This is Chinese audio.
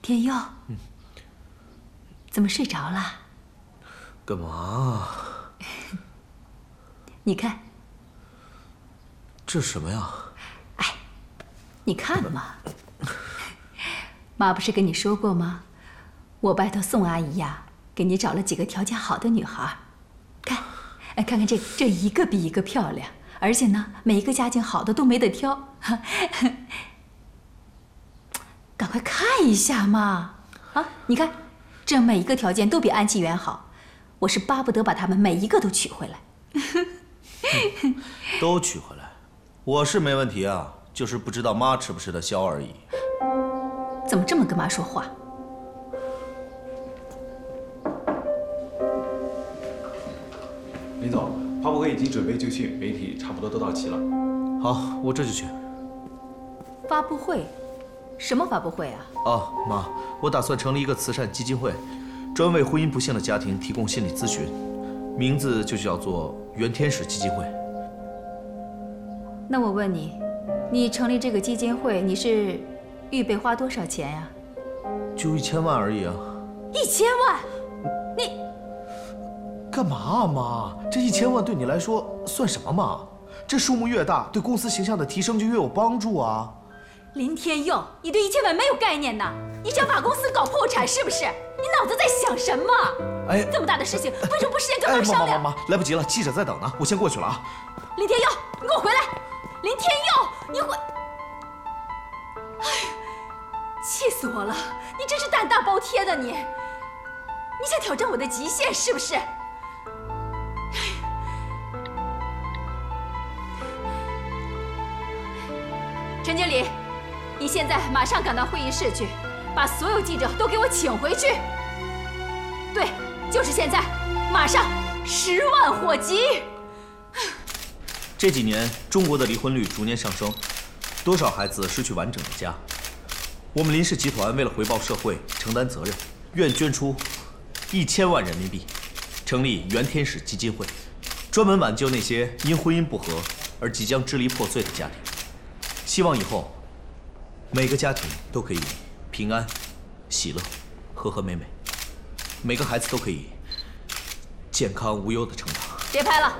天佑，怎么睡着了？ 干嘛？ 你看， 这什么呀？ 哎，你看嘛，妈不是跟你说过吗？我拜托宋阿姨呀，给你找了几个条件好的女孩，看，哎，看看这一个比一个漂亮，而且呢，每一个家境好的都没得挑。赶快看一下嘛！啊，你看，这每一个条件都比安琪园好，我是巴不得把她们每一个都娶回来。 都娶回来，我是没问题啊，就是不知道妈吃不吃得消而已。 怎么这么跟妈说话？ 林总，发布会已经准备就绪，媒体差不多都到齐了。 好，我这就去。 发布会？什么发布会啊？ 哦，妈，我打算成立一个慈善基金会，专为婚姻不幸的家庭提供心理咨询，名字就叫做原天使基金会。 那我问你，你成立这个基金会，你是预备花多少钱呀？ 就1000万而已啊。 1000万？你干嘛啊，妈？这1000万对你来说算什么嘛？这数目越大，对公司形象的提升就越有帮助啊。 林天佑，你对1000万没有概念呐！你想把公司搞破产是不是？你脑子在想什么？ 哎， 这么大的事情，为什么不事先跟妈商量？ 妈，来不及了，记者在等呢，我先过去了啊。 林天佑，你给我回来！林天佑，你回！哎呀，气死我了！你真是胆大包天的你！你想挑战我的极限是不是？陈经理，你现在马上赶到会议室去，把所有记者都给我请回去。对，就是现在，马上，10万火急！ 这几年，中国的离婚率逐年上升，多少孩子失去完整的家？我们林氏集团为了回报社会、承担责任，愿捐出1000万人民币，成立原天使基金会，专门挽救那些因婚姻不和而即将支离破碎的家庭。希望以后每个家庭都可以平安、喜乐、和和美美，每个孩子都可以健康无忧的成长。 别拍了。